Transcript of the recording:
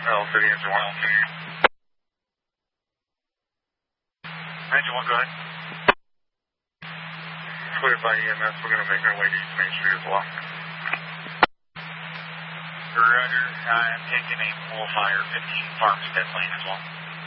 City, engine 1. Engine 1, go ahead. Cleared by EMS. We're going to make our way to East Main Street as well. Roger. I'm taking a full fire 15 Farmstead lane as well.